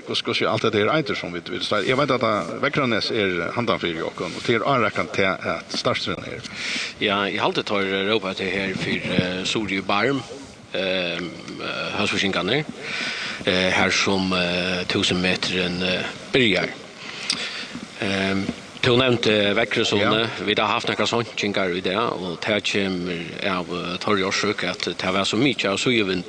hur allt det är inte som vi vill säga. Jag vet att Väckranäs är handan för Jokon och till anräknat till att startströn här. Ja, jag har alltid tar Europa till här för Sorge Barm. Havsfiskarna här som 1000 meter börjar. Du nämnde Väckresone, vi har haft några såntjingar i det och det kommer av torgorsök att det var så mycket av sjövind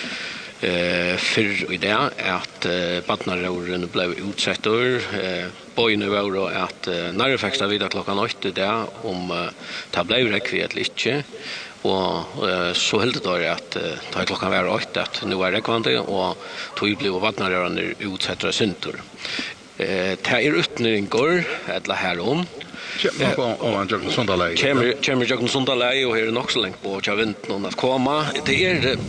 för i det att Badnaråren blev utsätter bojen var att när det faktiskt vidare klockan 8 där om det blev räckvitt lite och så helt då att ta klockan var 8 att nu är det kvante och tog blev Badnaråren utsätter syntor. Det är utnöringar eller här om. Kommer jag Sundalai och här är också längt på jag vet inte att komma. Det är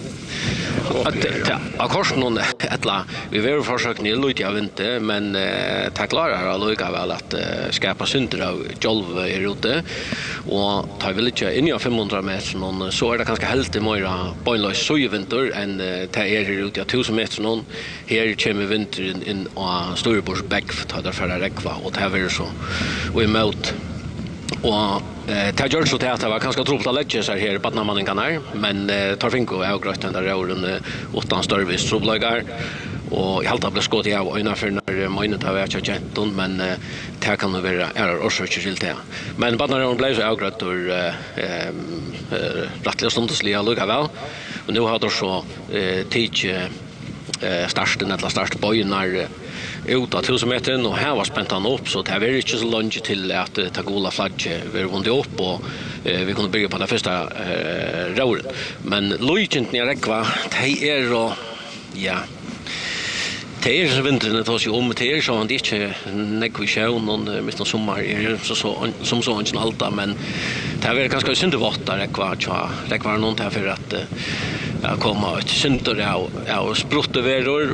att någon ettla vi vill försöka ni lite jag vet inte men ta klarar alltså väl att skapa synder av jolv i ute och ta väl inte in i 500 meter någon så är det ganska helt i mera boinlös sjövinter än ta är ute 1000 meter någon här kommer vintern in och Storebors back för där för räkva och det är så och emot och det gör så att det var ganska trovligt att lägga sig här på Badnamannen kan här men tar finko är grött den där åren 8 service troblagar och jag hållta blev skott i av innanför när minnet har varit genton men det kan nog vara är orsakar till det men Badnamannen blev så grött och rättligt stundsliga lugga väl och nu har det så tid starten eller start bojen när ut av 1000 meter och här var spänt han upp så det var inte så långt till att ta gola flagge vi vunde upp och vi kunde bygga på den första rauren men lojent när räkva det är och ja det är så vintern det också om det är så han inte nekvision någon mitt sommar är så som så inte allt men det är ganska synd det vatten räkva någon där för att komma ett synder av sprutteveror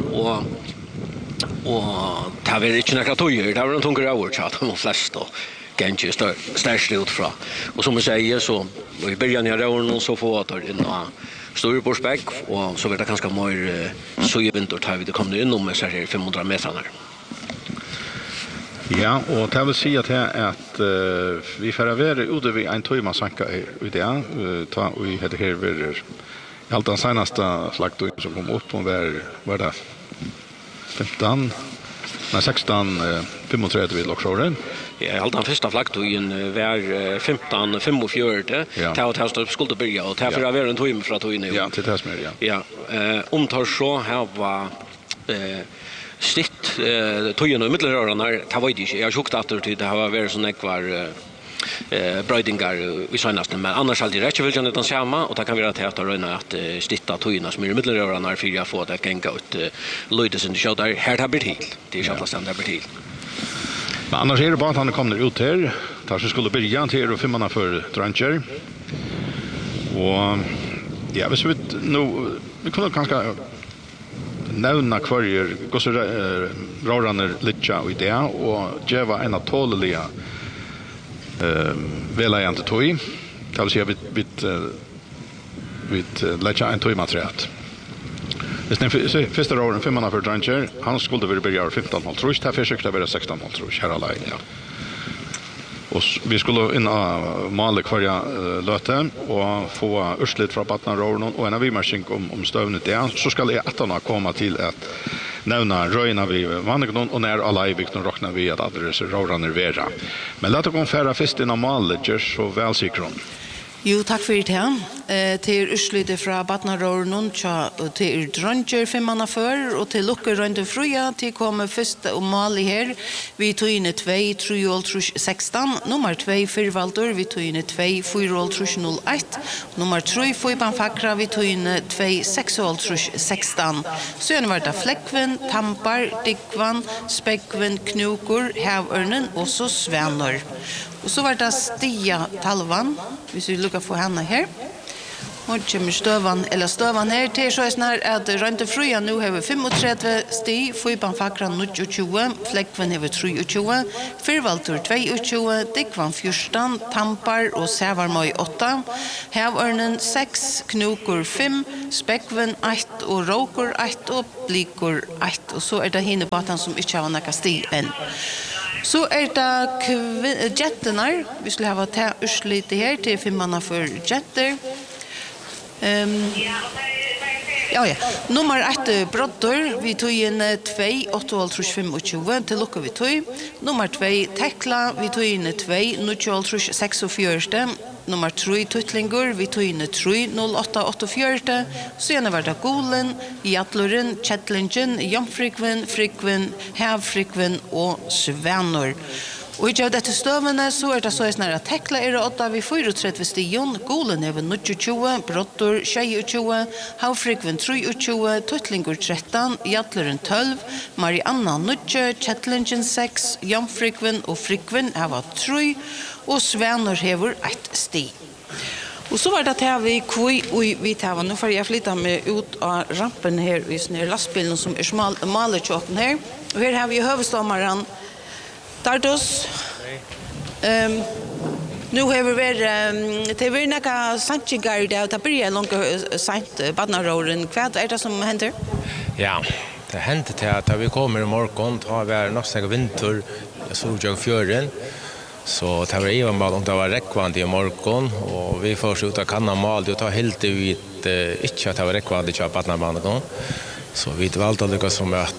och det var inte några tojer, det var en tunga år chat de flesta kanske stärst utifrån. Och som jag säger så i början av åren så får att in Storebors back och så vet det ganska mer sjövinter tar vi det kommer in om så här 500 meter. Ja, och det vill säga att vi får vara ute vid en timme sanka i det ta och vi hade här var allt den senaste flaggen som kom upp och var det 16 35 vid Loxoren. Ja, allt den första flaggen var 15 45. Ta och testa skulle börja och ta för att vara en timme från tog in. Ja, till test mer ja. Om tar så här var stitt tojen i mittelrörarna ta var inte jag sjukt att det har varit sån ekvar brödingar i senaste men annars alltid rätt vill jag inte samma och det kan vara att röna att stitta tojerna som är mittelrörarna för jag får det gänga ut Lloydes in show där här har till det är själva standard till men annars är det bara att han kommer ut här tar så skulle börja till och 5 för Dranger och ja vi så vet nu vi kunde kanske nämna kvarjer går så rörande lite och det och geva en tåliga väl jag inte tog kan säga vi lägga en tog material. Det är första åren 5 för Dranger han skulle väl börja 15 tror jag försökte vara 16 tror jag här alla ja. Och vi skulle in måla kvarja löte och få urslit från Badnaråren och en av vi marsching om stövnet där så ska det att komma till att nämna röjna vi vanligen och när alla i bygden räknar vi att adresser röran vera. Men låt oss konfera först i normalet så väl sikron. Jo, tack för det. Till urslutet från Badnaråren till Dranger 5 för och till Lucker runt Fruja till kommer först och mal här. Vi tog in 2 3 16 nummer 2 Fyrvaldur vi tog in 2 4 01 nummer 3 Fojban Fakra vi tog in 2 6 16 så var det Fläckven, Tampar, Dickvan, Späckven, Knukor, Hävörnen och så Svänor. Och så var det Stia Talvan, hvis vi lukkar få henne här. Och kommer stövan här till så är att rent fria nu har vi 35 sti, Fyban Fakran 29, Fläckven har 23, Fyrvaltur 22, Dickvan 14, Tampar och Sävarmöj 8, Hävörnen 6, Knokor 5, Späckven 1 och Råkor 1 och Blikor 1 och så är det hinnebatan som inte har några sti än. Så är det jetterna, vi skulle ha ta lite här till 5 för jetter. Ja. Nummer 1 Brodder, vi tog in 2, 8,25 till lucka vi tog. Nummer 2 Tekla, vi tog in 2, 9,46. Nummer 3 Tuttlingur, vi tog in 3, 0,884. Sen var det Golen, Jatloren, Kettlingen, Jamfrikven, Frikven, Hävfrikven och Svenor. Och i detta stövene så är det så att Tekla är 8 vid 34 stion, Golen är 29, Brottor 22, Havfrikven 23, Tuttlingur 13, Jatleren 12, Marianna 9, Kettlingen 6, Jamfrikven och Frikven är 3 och Svenor hever 1 sti. Och så var det här vi kvui och vi tar nu för jag flyttar mig ut av rampen här i snö lastbilen som är malerchocken här. Och här har vi huvudstammaren Tardos. Nu har vi varit det var några sanchigar där det börjar långt sent badnaråren. Vad är det som händer? Ja, det händer till att vi kommer i morgon har vi nästan vinter så jag fjörden. Så det var även bara om det var räckvande i morgon och vi får skjuta kanna mal det tar helt ut inte att det var räckvande att köpa badnabanan. Så vi valde det som att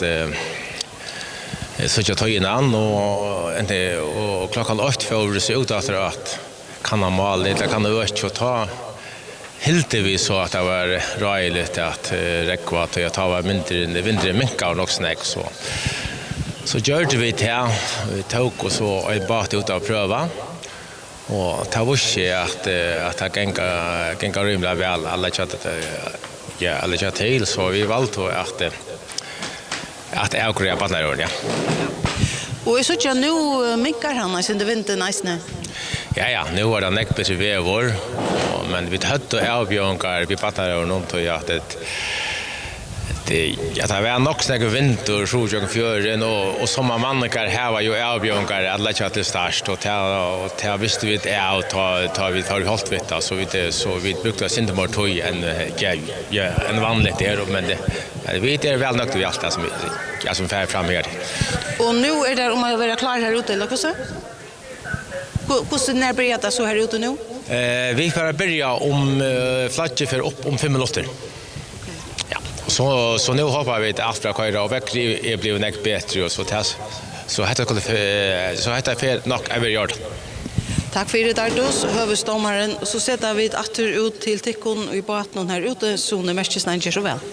så jag tar in an och klockan 8 får vi se ut att kanna mal det kan öka och ta helt vi så att det var rejält att räcka att jag tar mindre minkar och också snack så gjorde vi det vi tog och så I bart ut av pröva och ta vuxi att det gänga rymla väl alla chatta till så vi valde att jag på den ja. Och så jag nu minkar han sen det vintern nästan. Ja, nu var det näck vi vävor men vi hade avbjörnkar vi pattar och något och att det var nog snägg vinter så jag fjörden och somma mannekar här var ju avbjörnkar alla chatte starst och ta visste vi det tar vi hållt vet så vi brukade synda mer toj än en vanligt är men det vi är väl nog vi allt som fär fram här. Och nu är det om att vara klar här ute eller så? Hur när börjar det så här ute nu? Vi får börja om flagge för upp om 5 minuter. Ja. Så nu hoppar vi att för köra och väck är blivit näck bättre och så heter för nog över gjort. Tack för det Dardos huvudstammaren så sätter vi åter ut till Tikkon i båten här ute så när mest snackar så väl.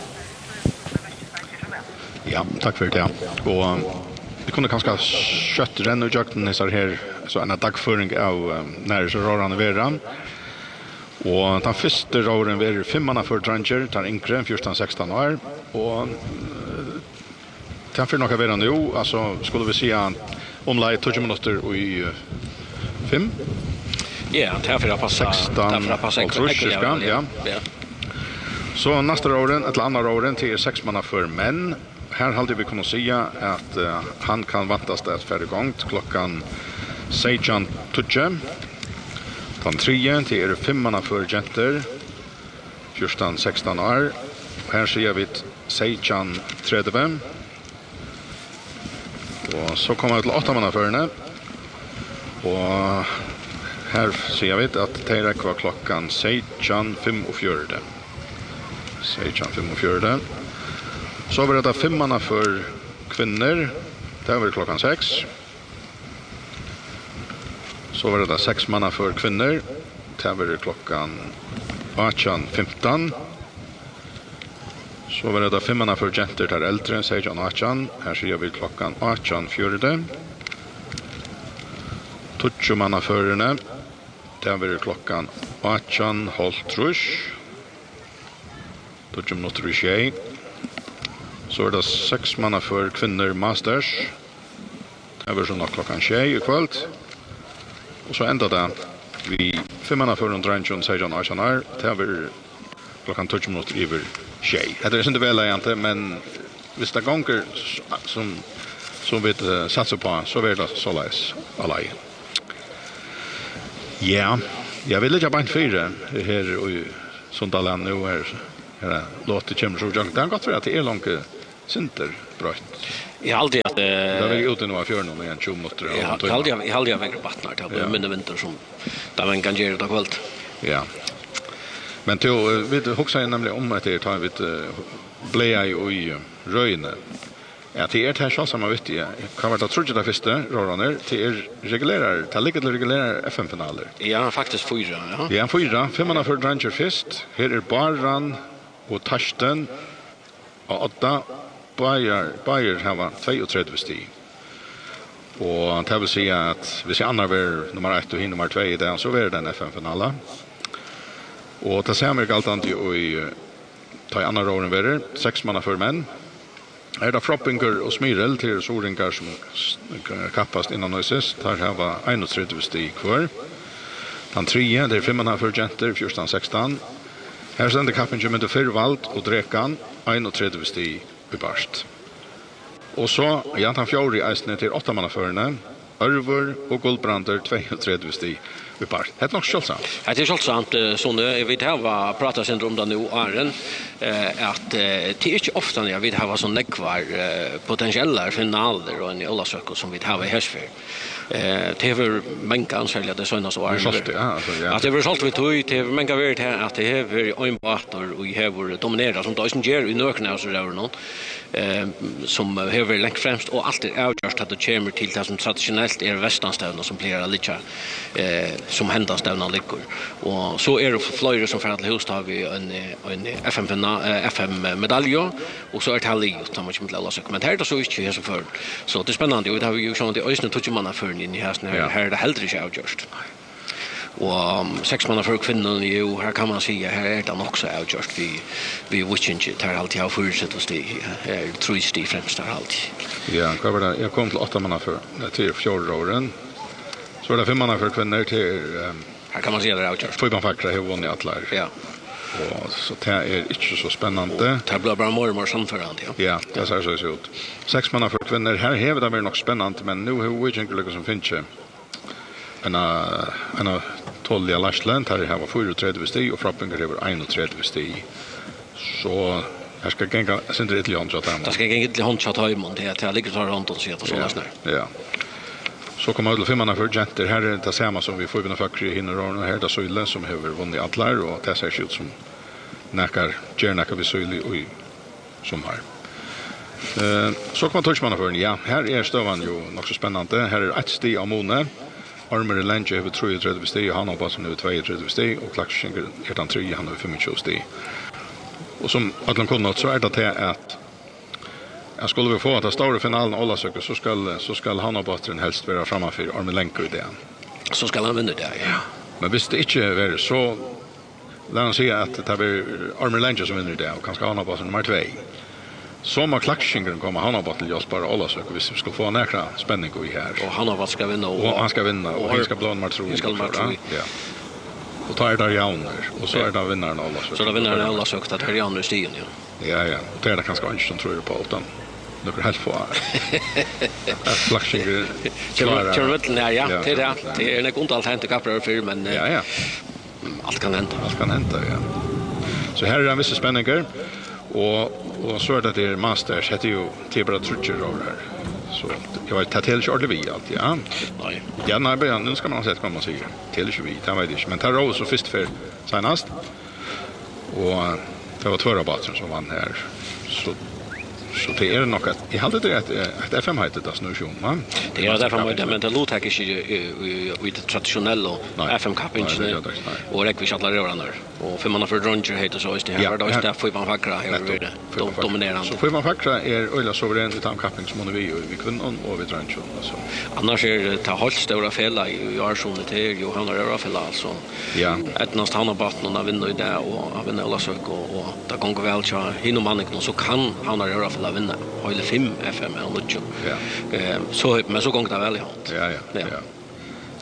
Ja, tack för det. Och vi kunde kanske kött renna och jakten så här så en dagföring av när så rörande veran. Och den första roren var 5 för Dranger, tar inkre 14-16 år och den för några veran nu alltså skulle vi säga omlai 20 minuter och i 5. Ja, det för att passa 16. Ja. Så nästa roren ett andra roren till 6 för män. Här hade vi kunnat säga att han kan väntas att färdig gång klockan 16:20. Den 3 till 5 för jenter 14-16 år. Här ser vi 16:30. Och så kommer vi till 8 för henne. Och här ser vi att det räcker klockan 16:45. 16:45. Så var det 5 för kvinnor. Det var klockan 6. Så var det 6 för kvinnor. Det var klockan 18:15. Så var det 5 för jenter där äldre än 18. Här ser vi klockan 18:40. 20 för henne. Det var klockan 18:30. 20 minuter i tjej. Så är det 6 för kvinnor masters. Det var så nog klockan 6 ikväll. Och så ända det vi 5 för en drängen 16 år. Det var klockan 12 minuter över 6. Det är inte väl egentligen, men hvis det gånger som vi satsar på, så är det således alla. Ja, jag vill inte bara inte fyra här i Sundaland nu här låter kommer så jag. Det har gått för att det är långt center brött. Jag hade att det är ute nu av fjärden och igen 20 minuter. Jag hade vägre vattnar till men vinter som där man kan göra det kvällt. Ja. Men till vi huxar nämligen om att det tar vi blä i röjne. Ja, det är det här så som man vet ju. Kan vara tror jag det första rörande till reglerar, till reglerar FM-finaler. Ja, faktiskt 4, ja. Ja, 4, 5 för Ranger Fest. Här är Barran och Tarsten och 8 Bayer har 32 stig. Och det vill säga att vi ser andra ver nummer 1 och nummer 2 i den så är det en FM-finala. Och det ser mig alltid i ta andra rollen ver 6 manna för män. Är det Froppinger och Smyrel till Soringar som kappast innan Noises. Här har vi 31 stig kvar. Den 3, det är 5 manna för Genter, 14-16. Här ständer kappen med Fyrvald och Drekan, 31 stig i barst. Och så Jantan Fjord i eisne till 8 manna förne, Örvor och Guldbrander 32 stig i barst. Det är nog kjølsamt. Det är kjølsamt, så nu vi har pratat sen om det nu Arren att det är inte ofta när vi har så nekvar potentiella finaler och en Olasök som vi har i Häsfjord. Det är många ansvariga det såna så är att det var sålt vi tog det många vet att det är en båtor och har dominerat som Dyson ger i nökna så där någon som har längt främst och alltid outjust att det kommer till det som traditionellt är västanstäderna som blir lite som händer städerna ligger och så är det flöjder som för att hus har vi en FM medalj och så är det hallig utan man inte läsa kommentarer det så är det så för så det är spännande och det har vi ju sånt i ösnen touch man för in i här är det helt inte outjust. Och 6 manna för kvinnor ju här kan man säga här är det också outjust vi watching it här alltid har förutsatt oss det är trist i främst där alltid. Ja, vad var det? Jag kom till 8 manna för till 4 åren. Så är det 5 manna för kvinnor till här kan man säga det outjust. Får man faktiskt ha vunnit alla. Ja. Och så det är inte så spännande. Det blir bara mer och mer samförande. Ja, det ser så ut. 6 manna för kvinnor här häver det mer nog spännande men nu har vi inte lyckats som finns en 12 i Lashland här har 34 stig och Frappinger har 31 stig. Så här ska gänga sen det till handchat där. Det ska gänga till handchat här i mån det ligger så runt och så att såna snär. Ja. Så kommer det 5 manna för Genter här är det samma som vi får vinna fackre hinner och här där Söyle som har vunnit allar och det ser ut som näkar vi Söyle i sommar. Så kommer touchmanna för ja, här är stövan ju nog så spännande. Här är ett stig av Mone. Armer Lange över 33 stig och han har bara nu 32 stig och Klaxskinker heter 3 han har 25 stig. Och som att de kunde så är det att jag skulle vi få att det stora finalen alla söker så ska han ha bara helst vara framför Armer Lange i det. Så ska han vinna det ja. Men visst det inte är så låt oss säga att det blir Armer Lange som vinner det och kanske han har bara nummer 2. Som Klaxskinker kommer han har bara till just bara alla söker vi ska få en extra spänning i här. Och han har vad ska vinna och han ska vinna och han ska blå nummer 3. Ja. Och tar där Jauner och så är det vinnaren alla söker. Så då vinner han alla söker att Jauner i stigen ja. Ja. Det är det kanske inte som tror på utan några helt få. Klaxskinker. Kör väl när ja. Det är en god alternativ kaprar för men ja. Allt kan hända. Ja. Så här är en viss spänningar och så är det är Masters heter ju Tibra Trutcher här. Så jag vet att det är vi allt ja. Nej. Ja, nu ska man säga vad man säger. Till vi, det vet jag inte. Men tar Rose så först för senast. Och det var 2 rabatter som vann här. Så det är nog att jag hade det att FM heter det snurrsion va. Det är därför man men det låter inte i det traditionella FM cupping och räckvis alla rörande och för man för Ranger heter så är det här då är det får man fackra här dominerande. Så får man fackra är ölla suverän utan cupping som vi kunde och vi Ranger så. Annars är det ta håll stora fälla i Arsson till Johan Röra fälla alltså. Ja. Ett nästan har botten och vinner det och av en alla sök och där går väl så hinner man inte så kan han Röra fälla vinna. Höjde 5 FM och Lucho. Ja. Så men så gång det väl ja.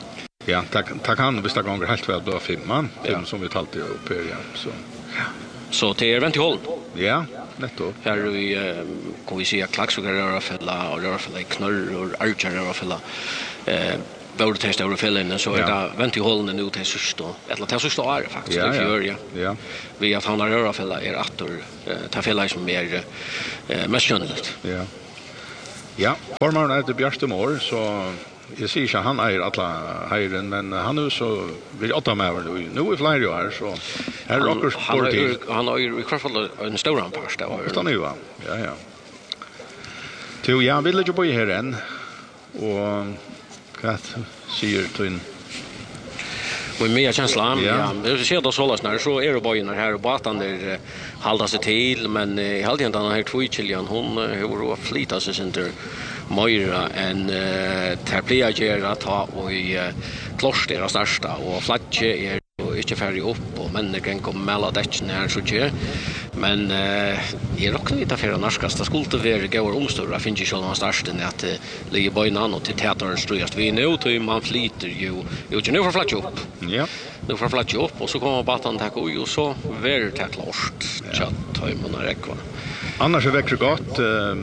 Ja, tack han visst gånger helt väl då 5 man. 5 som vi alltid upp här ja. Så. Så det är vänt i håll. Ja, nettopp. Här vi kan vi se klaxsugar rörfälla och rörfälla i knurr och archer rörfälla. Både testa över fällen så är det vänt i hållen nu till sista. Eller till sista år faktiskt. Ja. Vi att han har rörfälla är attor ta fälla som mer mest skönligt. Ja. Ja, formaren är det Bjärstemor så jag ser inte han är alla höjren men han är så vill åtta med nu är fler år så här rocker sportiv. Han har ju i alla fall en stor anpass där. Utan nu va. Ja. Till jag vill ju bo här än och vad säger du? Och mer känslan. Ja. Det ser då sålas när så är det bojarna här och båten där hålla sig till men i halvtid den här tvåchiljan hon har flita sig center Moira en terpleager ta och i kloster största och flatche är inte färdig upp och människor kommer mellan däcken här så tjö. Men jag råkar inte för att narskasta skulle vara gåor omstora finns ju själva starten att ligga bojnan och till teatern ströjast vi nu till man flyter ju nu för flatche upp. Ja. Nu för flatche upp och så kommer batan ta och så är det klart chatt man räkva. Annars är väcker gott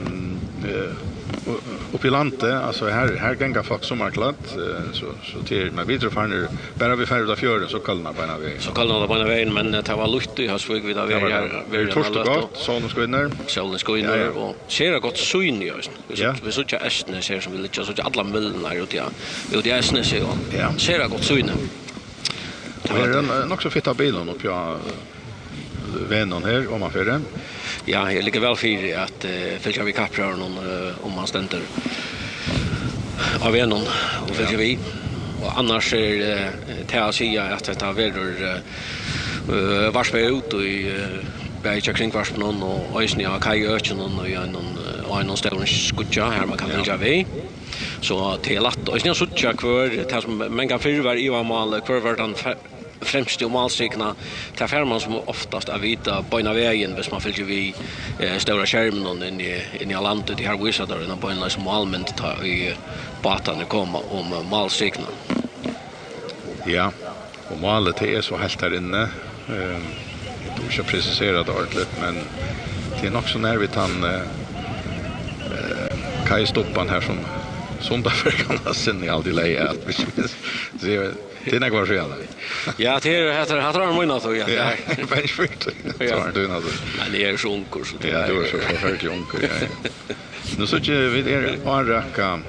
upp i landet alltså här gänga folk sommarklart så till med vidare för bara vi färda fjörden så kallnar på en väg. Så kallnar det på en väg men det var luft i har svig vid av vi torsdag gott solen ska in och ser det gott syn i oss. Vi så tjä ästne ser som vill inte så alla mullnar ut i ästne så ser det gott syn. Det är nog så fitta bilen upp jag vännen här om man för det. Ja, jag ligger väl för att följa vi kapprar någon om man ständer av vännen och följa vi. Och annars är det till att säga att det har varit varspe ut och i berget kring varspen och ösning av kajöken och en stor skutja här man kan följa vi. Så till att ösning skutja kvar det som man kan förvara i var mal kvar vart han främst och malsikna till färman som oftast är vita på ena vägen hvis man följer vi stora skärmen in i landet det här visar där på en som allmänt tar i båtarna komma om malsikna. Ja, och malet är så helt där inne. Jag ska precisera det ordentligt men det är också när vi tar kajstoppan här som sondag för kan sen i alltid läge att vi det är något redan. Ja, det heter han månad så ja. Ja, benchfit. Så du hade. Men det är så onkel så det. Ja, det är så förfärligt onkel. Ja. Nu så vi är på en racka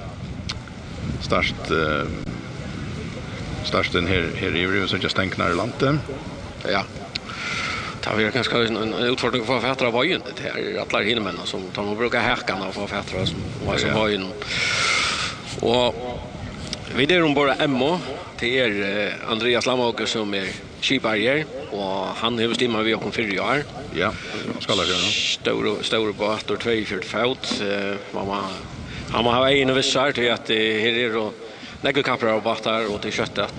starten här i Rio så just tänknar landet. Ja. Det är ganska en utfordring för att föra vägen det här alla hinmän som de brukar härkarna för att föra som vägen. Och vi där bara Emmo till Andreas Lamåker som är skiparier och han har stämma vi och 4 år. Ja, ska la göra. Stor båt och 240 fot. Mamma han har en vissar till att det är då några kappar och båtar och till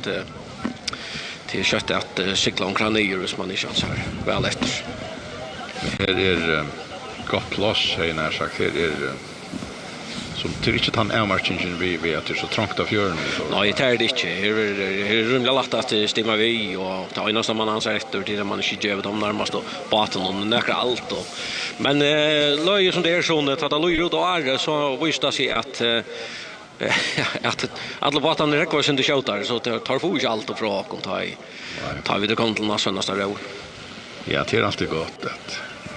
kött att cykla omkring som man inte så här väl efter. Här är gott plats här när sagt här är som till inte han är marschen vi att det så trångt av fjörden så. Nej, det är det inte. Här är rumla lätt att stämma vi och ta in nästan man ansar efter till man inte gör de närmaste båten och näkra allt och men löj som det är så att löj ut och är så visste sig att alla båtarna räcker sen det skjuter så det tar för allt och från och tar vi det kom till nästa ro. Ja, det är alltid gott att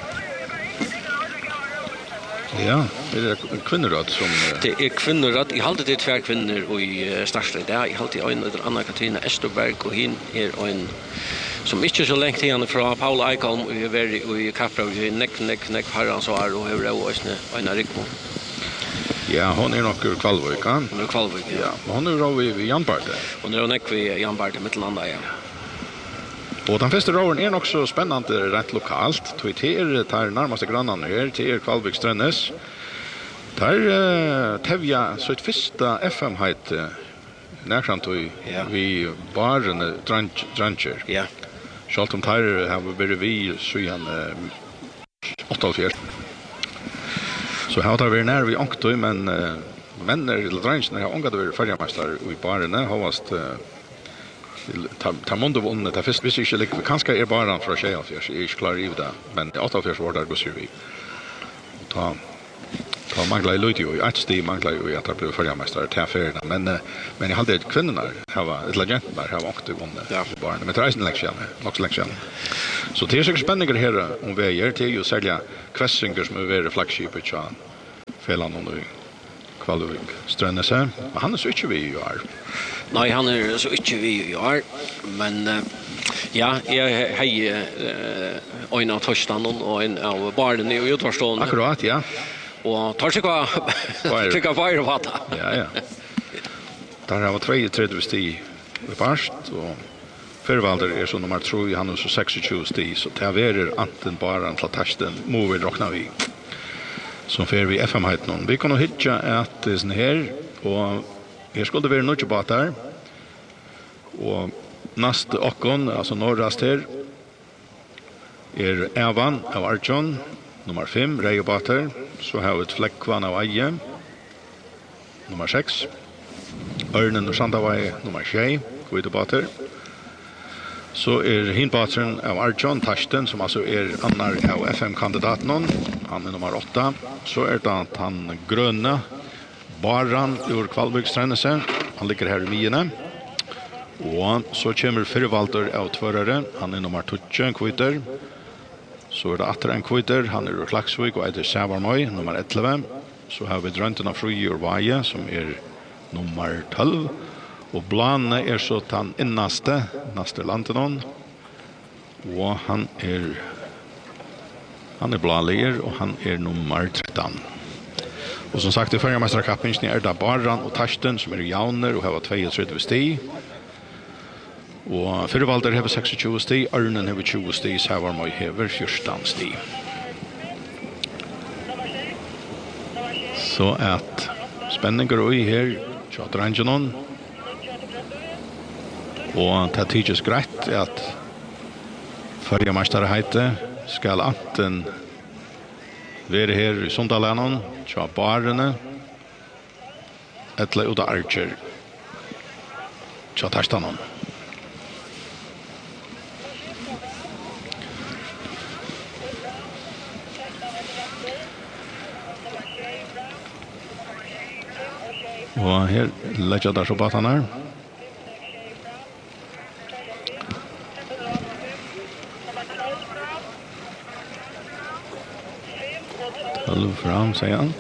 ja, det är kvinnorad som det är kvinnorad i halvt det 2 kvinnor och i starsta där i halvt en eller Anna Katarina Esterberg och hin är en som inte så länge igen från Paul Eichholm och är i Kapra och neck har så är och hur är en Rikmo. Ja, hon är nog ur Kvalvik. Hon är Kvalvik. Ja, men hon är då i Janbarte. Hon är neck vid Janbarte mittlanda ja. Och den första rowen är också spännande rätt lokalt. Det är tar närmaste grannarna här till Kvalvik Strännes. Där tävja så ett första FM-height närsamt vi baren Drancher. Ja. Schalt om tar har vi så igen 84. Så här tar vi när vi åkte men när Drancher har ångat över färjemästare i baren har vast Ta månde vunnet, det visste ikke like, kanskje bara fra 76, jeg ikke klar i det, men 88 var der går vi. Ta manglar lite ju att det manglar ju att det blir förjamästare till affärerna men jag hade kvinnorna ett legend där har också vunnit barn med reisen lektion också lektion så det är så spännande här om vi gör till ju sälja Kvessinger som är flagship i Chan Felan och Kvalvik Strönnese han är så inte vi ju är nej han är så inte vi ju är men ja, jag hej en av torsdagen och en av barnen i Utvarstånd. Akkurat, ja. Och tar sig kvar fire vatten. Ja. Där har vi 32 steg i barst och förvalder är så nummer 3 han är så 26 steg så det är anten bara en flattasten mover rocknar vi. Så för vi FM-height någon. Vi kan nog hitta att det är sån här och här skulle det vara något på där. Och nästa åkon, alltså norrast här, är Evan av Arjon, nummer 5, Reijobater. Så har vi ett Fläckvan av Eje, nummer 6. Örnen och Sandavai, nummer 6, Kvidobater. Så är Hinbateren av Arjon, Tarsten, som alltså är annar av FM-kandidaten. Han är nummer 8. Så är det han gröna, Baran ur Kvalvik Strönnese. Han ligger här i Miene. Och så kommer förvalter av tvörare. Han är nummer 12, en kvitter. Så är det atter en kvitter. Han är ur Klaksvik och heter Sävarmøy, nummer 11. Så har vi Drönten av Fri ur Vaje som är nummer 12. Och Blane är så han innaste Lantenon. Och han är blanliger och han är nummer 13. Och som sagt i förra mästarkappingen är det Baran och Tarsten som är jauner och har 32 steg. Og Fyrvalder hever 26 steg, Örnen hever 20 steg, Sävarmøy hever 14 steg. Så at spenninger og i her, tjater Angenon. Og det tidses greit at førjemesterheite skal anten være her i Sundalennon, tja barene, etter Uda Archer, tja Tarstanon. Og her legger der så baten her. Hallo fram, sier han.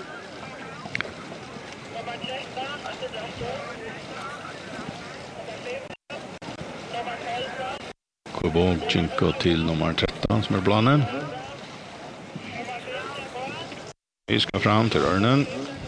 Kobog Jinko til nummer 13 som er planen. Vi skal fram til Örnen.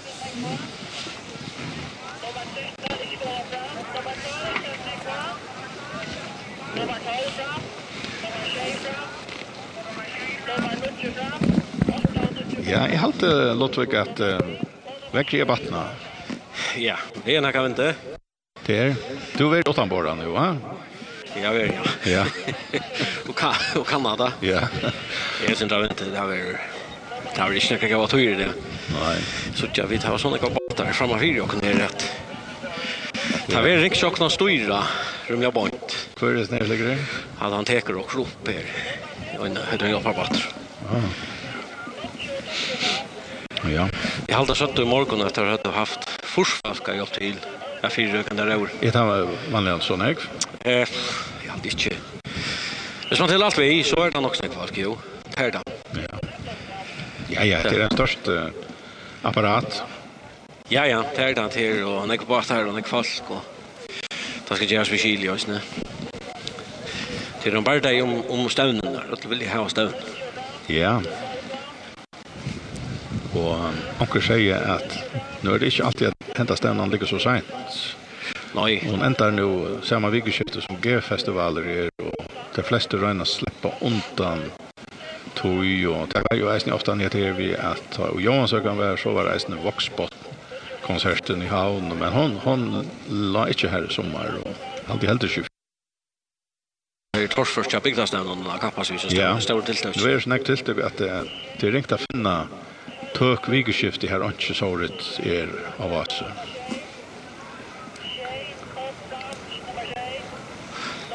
Ja, jeg halte Lottvik at vekkri er battna. Ja, det är kan inte. Det du vet utanborda nu, va? Ja, vi ja. Ja. Och Kanada. Ja. Jag syns inte det har inte snackat vad tror det. Nej. Så jag vet ha såna kapacitet framme för och ner rätt. Ta vi rikschockna stora rum jag bort. Hur är det när ligger det? Han teker också upp här. Och hade jag på Ja. Jag hade sett i morgon efter att ha haft forsvaska jobb till. Jag fyrrökande rör. Det var vanligen sån här. Jag hade inte. Hvis man til allt vi så är det också en kvalk, jo. Det är det. Ja, det är en störst apparat. Ja, det är det här och han är på att här och en kvalk och det ska göras vid Chile också. Det är de bara det om stävnen där, att du vill ha stävn. Ja. Och onkel säger att nu är det inte alltid att hända stävnen ligger så sent. Nej. Hon ändrar nu samma vikeskifte som G-festivaler är och de flesta röjna släppa undan tog och det var ju eisen ofta när vi att och Johan så kan vara så var eisen Voxbot konserten i Havn men hon la inte här i sommar och alltid helt tjuv. Det är tors först jag byggde stävnen och kappas vi så stor tilltag. Det är snägt tilltag att det är ringt att finna tök vikeskifte här inte så rätt är av oss.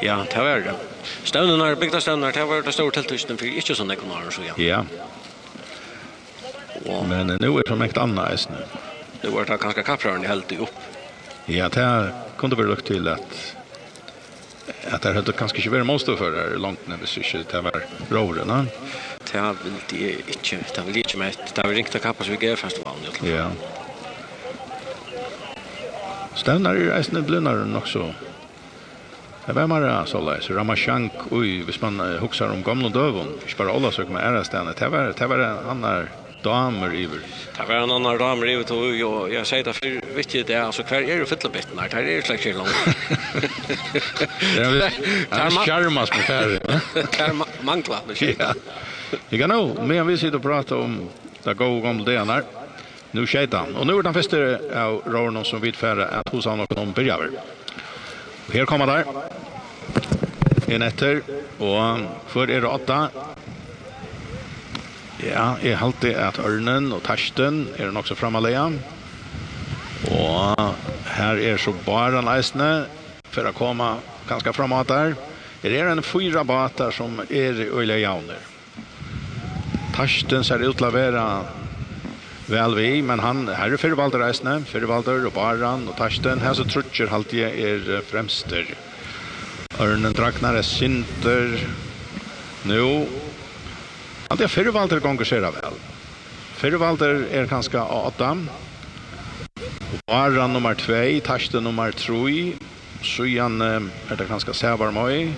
Ja, det var det. Stävnarna, byggnadsstävnar, det var det stora tilltusen för inte så ekonomer så ja. Ja. Men nu är det som ett annat nu. Det var det kanske kapprörande helt upp. Ja, det kunde väl lukt till att det hade kanske inte varit måste för det långt när vi sysslar det var råden. Det vill det inte. Det vill inte med. Det vill ringt kappas vid G-festivalen. Ja. Stävnar i reisen blinnar också. Det var mer så läs. Ramachank, hvis man huxar om gamla dövon. Inte bara alla söker med ärastännet. Det var en annan damer iver. Det var en annan damer iver och jag säger det för viktigt det alltså kvar är det fyllebitten där. Det är slags långt. Det är charmas med färre. Kan mangla det. Ja. Jag kan nog men vi sitter och pratar om det går om det när nu skejtan. Och nu är den första av Rornon som vid färre att hos han och någon börjar. Här kommer där. En efter och för är det 8. Ja, jag halte att örnen och tarsten är den också framallean. Och här är så bara läsne för att komma ganska framåt där. Det är en 4 båtar som är i öliga jauner. Tarsten ser ut att vara väl vi, men han här är Fyrvalder läsne, Fyrvalder och Baran och tarsten. Här så trutcher halt jag är främster. Örnen draknar är sinter. Nu det är Fyrvalder gånger ser väl. Fyrvalder är ganska 8. Baran nummer 2, tarsten nummer 3. Så igen är det ganska Sävarmöj.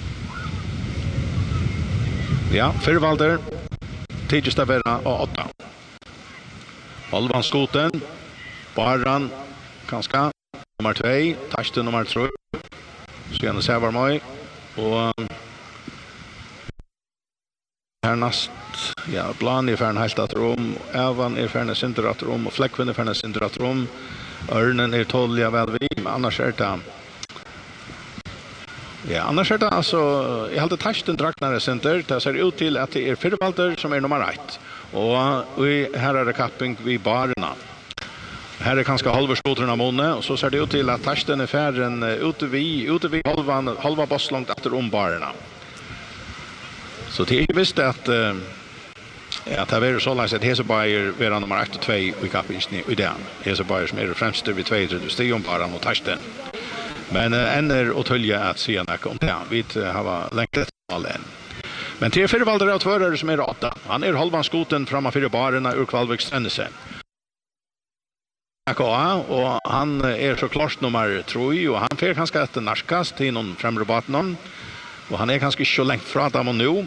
Ja, Fyrvalder. Tidigast att vara 8. Holvan skoten. Baran ganska nummer 2, tarsten nummer 3. Så igen Sävarmöj. Och härnast, ja, Blan är färden helt att rum, Ävan är färden synder att rum, och Fläckvinn är färden synder att rum, Örnen är tåliga väl vi, men annars är det, ja, annars är det alltså, jag hade tarsten draknare synder, det ser ut till att det är Fyrvalder som är nummer 1, och här är det kapping vid barerna. Här är ganska halvskotrarna månne, och så ser det ut till att tarsten är färden ute vid halva bosslångt efter barerna. Så det är visst att det är så lätt att Hesebayer är nummer 1 och 2 i kappingen i den. Hesebayer som är det främsta vid 2-3 stion bara mot tarsten. Men än är att tölja att se något om det. Vi har längtat all än. Men till Fyrvalder av tvörare som är 8. Han är halvan skoten framför barerna ur Kvalviks Stränese. Och han är så klart nummer 3 och han får ganska ett narskast till någon främre baten. Och han är ganska så längt från dem nu.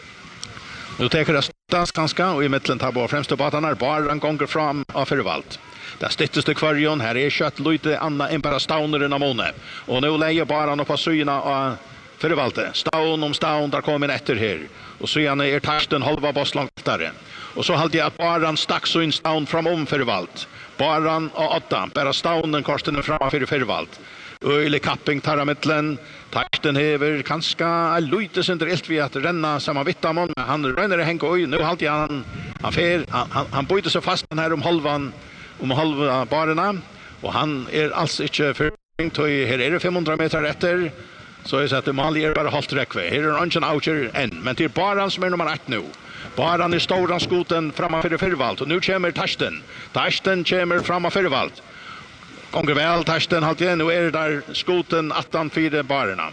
Nu tar det stas ganska och i mitten tar på främsta batarna bara en gånger fram av Fyrvald. Det stittaste kvarjon här är kött lite anna än bara stauner i måne. Och nu lägger bara upp på syna av Fyrvald. Staun om staun där kommer efter här. Och så är tarsten halva bosslångtare. Och så hade jag att bara stack så in staun fram Fyrvald. Bara och 8. Bara staunen korsten fram för Fyrvald. Öle kapping tar mittlen. Takten hever kanska lite sönder helt vi att renna samma vittamon. Han ränner hänga oj nu halt han böjde sig fast den här om halva barerna och han är alls inte för här är det 500 meter efter så är det att Mali är bara halt räckve. Här är ingen outer än men till Baran som är nummer 1 nu. Baran är stora skoten framför Fyrvald och nu kommer tarsten. Tarsten kommer framför Fyrvald. Gånger väl tarsten halt igen och är där skoten 18-4 barerna.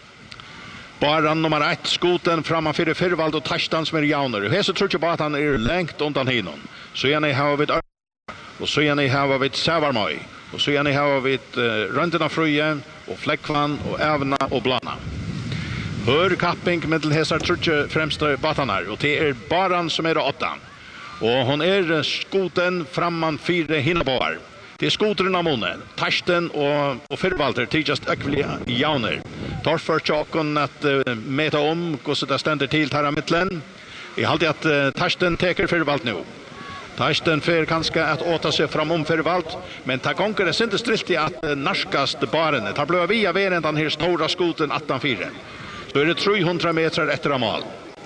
Baran nummer 1 skoten framför Fyrvald och tarsten som är jauner. Här så tror jag bara att han är längt undan hinon. Så gärna har vi och så gärna har vi Sävarmöj. Och så gärna har vi Rönterna Fröje och Fläckvann och Ävna och Blana. Hör kapping med hästar tror jag främsta batarna. Och det är Baran som är 8. Och hon är skoten framför hinnabar. Det är skotrarna månen, tarsten och Fyrvalder tidigast äckliga jauner. Tar för tjocken att mäta om och så där ständer till här mittlen. Jag hade att tarsten täcker Fyrvald nu. Tarsten för kanske att åta sig fram Fyrvald, men ta gånger är inte strilt i att narskast baren. Tar blöva via vägen den här stora skoten 18-4. Så är det 300 meter efter mål.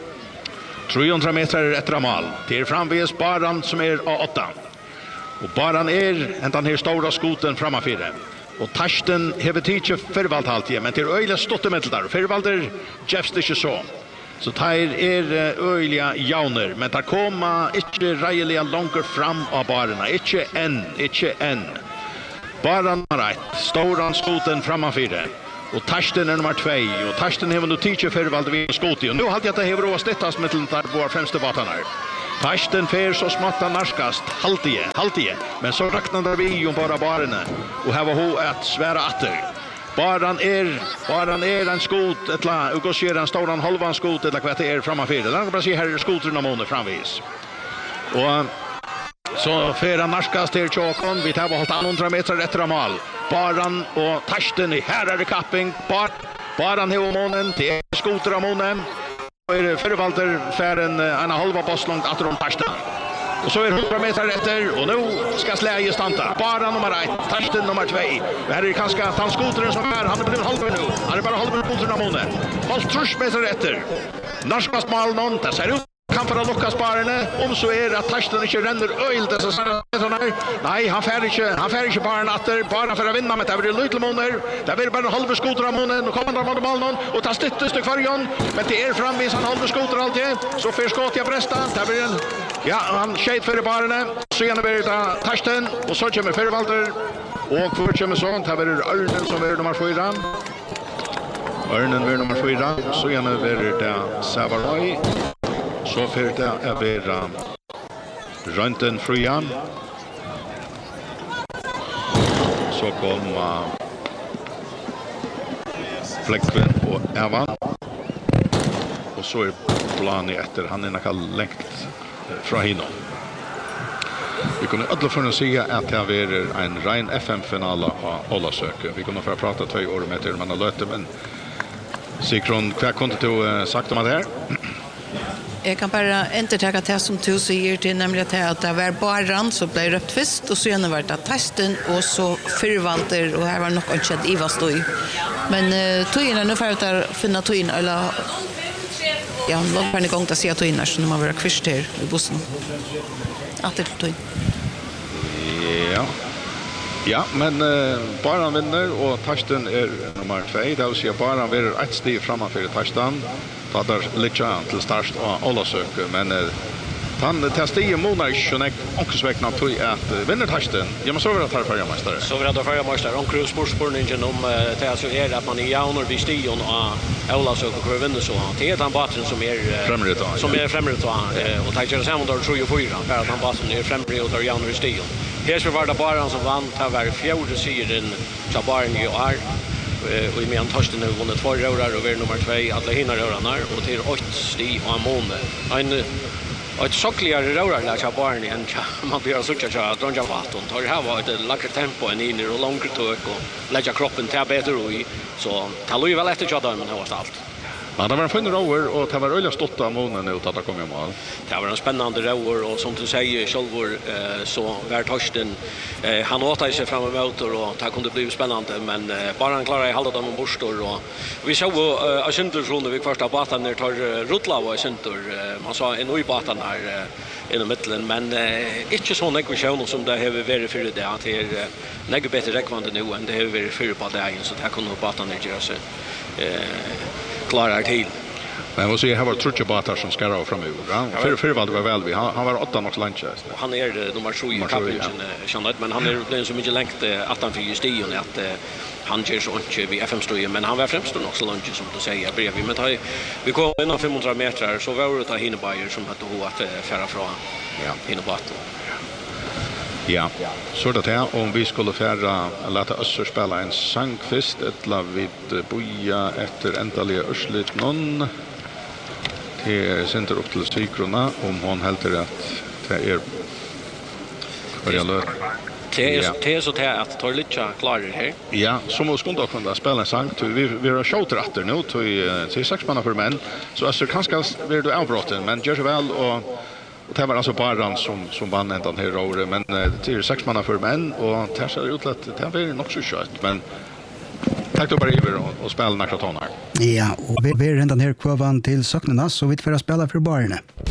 300 meter efter mål. Till framvis Baran som är 8. Och Baran är den här stora skoten framför. Og Tarsten hever tidsi fyrvald halvtid, men til øyla stottemedel der. Fyrvalder Jeffs ikke så. Så der øyla jauner, men der koma ikke reilige langer fram av barna. Ikke enn. Bara nummer 1, Storan skoten framafyr. Og Tarsten nummer 2, og Tarsten hever nu tidsi fyrvald vid skoti. Og nu halte jeg at det hever over stittast mittel der vår fremste batarna. Tarsten fer så smatta narskast, halvtid, men så raknar vi om bara barene, og her var hun et svære atter. Baran en skot, etla, og så en stor halvan skot, etla hva det framafyr. Da kan bara se her skotren av måned framvis. Og så fer han narskast til Tjåkon, vi tar på 100 meter etter mål. Baran og Tarsten, her det kapping, Baran hever månen, til skoter av månen. Förvalter för en halva postlångt att de Tarsten. Och så 100 meter efter och nu ska släge stanta. Bara nummer 1, Tarsten nummer 2. Det här kanske att han skotaren som han har blivit halva nu. Han är bara halva skotaren av månen. 30 meter efter. Narskast mal någon, det ser ut. Kan för att locka spararna om så att Tarsten inte ränner öl dessa såna här. Nej, han fär inte bara natter bara för att vinna med det blir lite månader. Det blir bara halva skoter av månen och kommer man mål någon och tar stycke kvarjon, men det framvis han halva skoter alltid. Så för skott jag bresta. Det blir han skejt för barnen. Så gärna blir det Tarsten och så kommer Förvalter och för kommer sånt här blir Örnen som är nummer 4. Örnen blir nummer 4. Så gärna blir det Savaroi. Så för det är Rönten Fryan. Så kom Fläckven och Evan. Och så är Blani efter. Han är näka längt från hinom. Vi kunde alla förna säga att det är en rein FM-final av Ålasöke. Vi kunde få prata 2 år med till man har löte, men Sigrun, vad kunde du sagt om det här? Jag kan bara inte ta det som du säger till, nämligen att det var Baran som blev röpt först och sen var det Tarsten och så Förvalter och här var något inte Ivas i. Men tojerna nu för att finna tojerna eller ja, låt mig gång att se tojerna så när man var kvist här i bussen. Att det tog. Ja, men Baran vinner och Tarsten är nummer 2. Det vill säga Baran vinner ett steg framför Tarsten. Ta där lite till start och Ålasöke, men han testar månar inte onkusväckna på att vinner Tarsten. Ja, men så vill jag ta förjamästare. Så vill jag ta förjamästare. Om sportsporningen om det alltså är att man är jaunor vid stion och Ålasöke kommer vinna så. Det är han baten som är främre och tar sig samman då 3 och 4 för att han baten är främre och där jaunor vid stion. Här så var det bara som vann ta var fjärde serien så bara i år. Och i medan Tarsten har vunnit 2 rörar och är nummer 2 alla hinner rörarna och till 8 sti och en månad. Ett sockligare rörar där barn igen man blir så tjocka att de vatten tar det här var ett läckert tempo en in och långt tök och lägga kroppen till bättre och så tar ju väl efter chatten men det var allt. Ja, det var en fin rower och det var öliga stotta av månen ut att det kom i mål. Det var en spännande rower och som du säger självor så var Tarsten han åt sig fram emot och det kunde bli spännande men bara han klarar i halva dem borstor och vi såg att Sintersson vi första båten ner tar Rutla och Sinter man sa en ny båten här i mitten men inte så negation som det har varit för det att det är något bättre räckvande nu än det har varit för på dagen så det kunde båten ner göra sig klarar till. Men vad säger här var trutcha batar som ska ra framöver. För var det var väl vi han var 8 något lunch. Han är nummer 7 i kapten men han är den så mycket längt att han fick stigen att han kör så inte vid FM-studien men han var främst nog så lunch som du säger bredvid men vi kom in 500 meter så var det Hinnebayer som hade att färra från Hinnebatten. Ja, så det här om vi skulle färra låta Össur spela en sångfest eller vid boja efter äntliga urslit någon till center upp till Sigruna om hon helt att det är börja lö. Det är så att tar lite klarare här. Ja, så måste kunna kunna spela en sång vi har showtratter nu till 6 manna för män så Össur kanske vill du avbrotten men gör så väl och det var alltså Baran som vann den här året men det är 6 manna för män och det ser ut att det är nog så kött men tack då bara över och spela några tonar. Ja, och vi är den här kvavan till Söknarna så vi får spela för barnen.